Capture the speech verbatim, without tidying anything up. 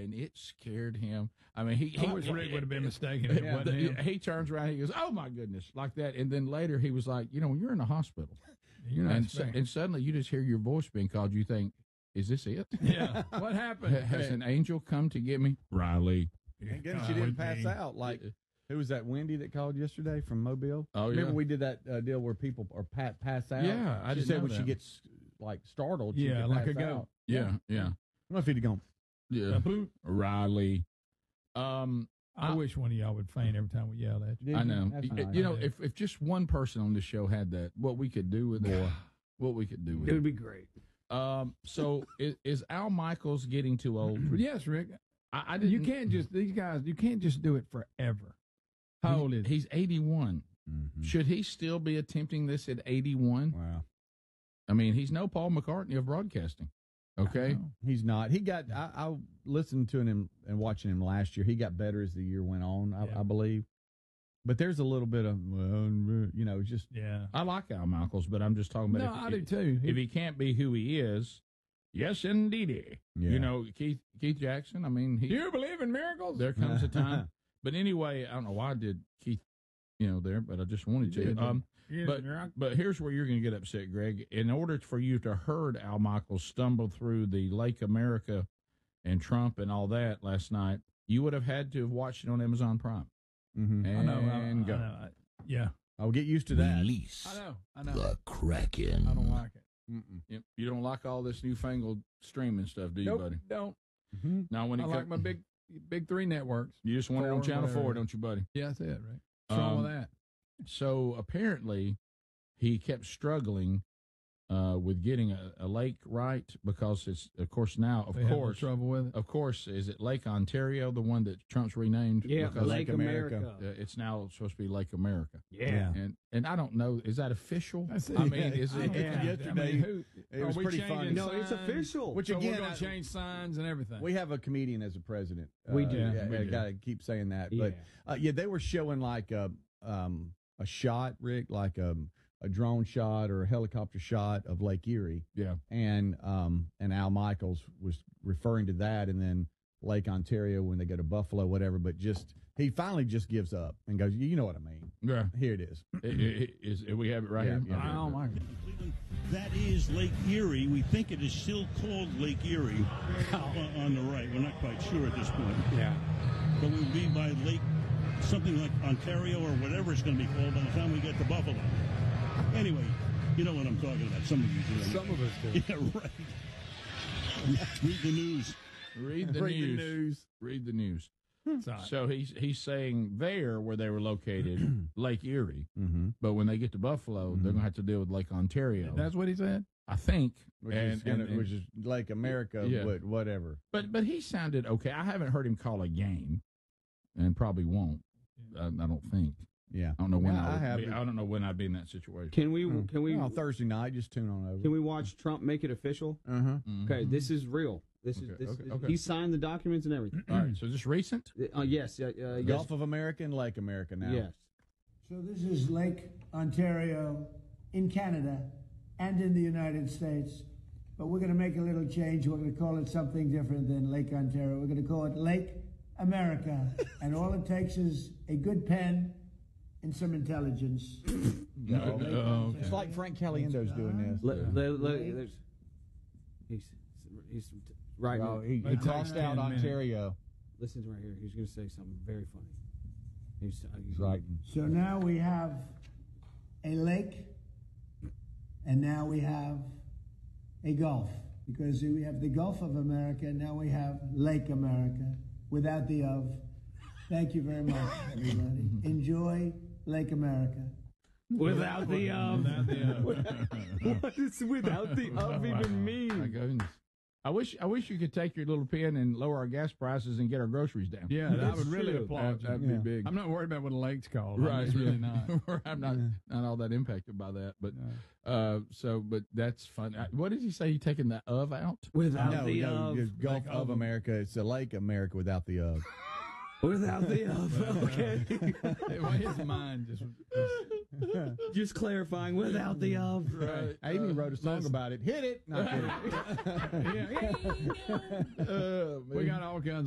and it scared him. I mean, he. I he wish Rick would have been mistaken. It Yeah, wasn't the- him. he turns around, he goes, "Oh my goodness!" like that, and then later he was like, "You know, you're in a hospital, You're not and, su- expecting- and suddenly you just hear your voice being called. You think, is this it? Yeah. What happened? Has an angel come to get me, Riley? Thank goodness she didn't pass out. Like, who was that, Wendy, that called yesterday from Mobile? Oh, Remember yeah. we did that uh, deal where people are pat, pass out? Yeah, I She didn't said know when she that. gets, like, startled, she Yeah, could like pass a goat. out. Yeah, yeah, I don't know if he'd have gone. yeah. Boop. Riley. Um, I, I- wish one of y'all would faint every time we yelled at you. Did I you? know. That's You, nice. you know, if if just one person on this show had that, what we could do with it, what we could do with It it. would be great. Um, so is, is Al Michaels getting too old? Yes, Rick. I, I You didn't. can't just these guys. You can't just do it forever. How old is he? He's eighty-one. Mhm. Should he still be attempting this at eighty-one? Wow. I mean, he's no Paul McCartney of broadcasting. Okay. Oh. He's not. He got, I, I listened to him and watching him last year. He got better as the year went on, I, Yeah. I believe. But there's a little bit of, well, you know, just, Yeah. I like Al Michaels, but I'm just talking about No, if, I do if, too. if he can't be who he is, yes, indeedy. Yeah. You know, Keith Keith Jackson. I mean, he, Do you believe in miracles? there comes a time. But anyway, I don't know why I did Keith, you know, there, but I just wanted You to. did. Um, Yes, but Rick. but here's where you're going to get upset, Greg. In order for you to heard Al Michaels stumble through the Lake America and Trump and all that last night, you would have had to have watched it on Amazon Prime. mhm. And I know. I, go. I know. I, yeah. I'll get used to that. Release I know. I know. the Kraken. I don't like it. Mm-mm. Yep. You don't like all this newfangled streaming stuff, do you, Nope, buddy? don't. Mhm. Now, when I it like co- my big, big three networks. you just want it on four, Channel whatever. Four, don't you, buddy? Yeah, that's it, right? What's wrong Um, with that? So apparently, he kept struggling uh, with getting a, a lake right because it's, of course, now, of They have no course, trouble with it. of course, is it Lake Ontario, the one that Trump's renamed? Yeah, because Lake Lake America. America. uh, it's now supposed to be Lake America. Yeah. And and I don't know, is that official? That's it. I mean, is I it? don't think- Yeah. I Yesterday, mean, who, it are was we pretty changing funny. No, it's signs? official. Which So again, we're going I- to change signs and everything. We have a comedian as a president. We Uh, do. Yeah, We I do. got to keep saying that. Yeah. But uh, yeah, they were showing like a um, a shot, Rick, like a a drone shot or a helicopter shot of Lake Erie, Yeah. and um, and Al Michaels was referring to that, and then Lake Ontario when they go to Buffalo, whatever. But just he finally just gives up and goes, you know what I mean? Yeah. Here it is. It- it- it- is- we have it right Yeah, here. yeah. Oh, my God. Cleveland, that is Lake Erie. We think it is still called Lake Erie on, on the right. We're not quite sure at this point. Yeah. But we'll be by Lake, something like Ontario or whatever it's going to be called by the time we get to Buffalo. Anyway, you know what I'm talking about. Some of you do. Some of us do. Yeah, right. Read the news. Read the Read the news. news. Read the news. It's all right. So he's he's saying there where they were located, Lake Erie, Mm-hmm. but when they get to Buffalo, they're going to have to deal with Lake Ontario. That's what he said? I think. Which, and, is gonna, and- and- which is Lake America, Yeah. but whatever. but but he sounded okay. I haven't heard him call a game, and probably won't. I, I don't think. Yeah. I don't know when Yeah, I, I would have be, it. I don't know when I'd be in that situation. Can we? Hmm. Can we? Well, Thursday night, just tune on over. Can we watch Trump make it official? Uh-huh. Okay, this is real. This Okay, is this, okay, this- okay. he signed the documents and everything. All right. So just recent. Uh, yes, uh, uh, yes, Gulf of America and Lake America now. yes. So this is Lake Ontario in Canada and in the United States. But we're going to make a little change. We're going to call it something different than Lake Ontario. We're going to call it Lake America. And all it takes is a good pen and some intelligence. No. Lake Oh, It's like Frank Caliendo's doing this. Le, le, le, there's, he's he's right. Oh, he, he But crossed ten out minutes. Ontario. Listen to right here. He's going to say something very funny. He's, uh, He's right. So now we have a lake, and now we have a Gulf. Because we have the Gulf of America, now we have Lake America, without the of. Thank you very much, everybody. Enjoy Lake America. Without the of. Without the of. What does without the of even My mean? goodness. I wish I wish you could take your little pen and lower our gas prices and get our groceries down. Yeah, that That's would really true. applaud That, you. that'd Yeah. be big. I'm not worried about what a lake's called. Right, I'm just really not. I'm not not all that impacted by that, but uh, so but that's fun. Uh, What did he say? He taking the of out? Without No, the no, of. it's Gulf Lake of of- America. It's a Lake America without the of. Without the of. Okay. Well, his mind just. Just clarifying. Without the of. Right. I even wrote a song about it. Hit it. Not kidding. Yeah. Uh, We got all kinds